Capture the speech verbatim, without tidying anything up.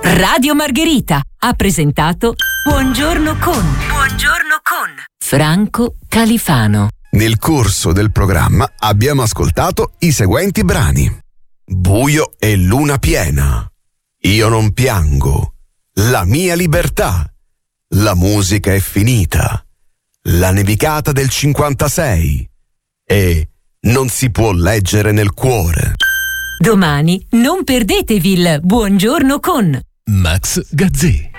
Radio Margherita ha presentato Buongiorno con Buongiorno con Franco Califano. Nel corso del programma abbiamo ascoltato i seguenti brani: Buio e luna piena, Io non piango, La mia libertà, La musica è finita, La nevicata del cinquantasei e Non si può leggere nel cuore. Domani non perdetevi il Buongiorno con Max Gazzè.